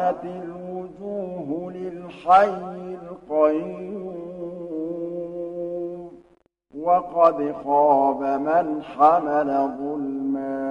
وَأَسْلَمَتِ الْوُجُوهُ لِلْحَيِّ الْقَيُّومِ وَقَدْ خَابَ مَنْ حَمَلَ ظُلْمًا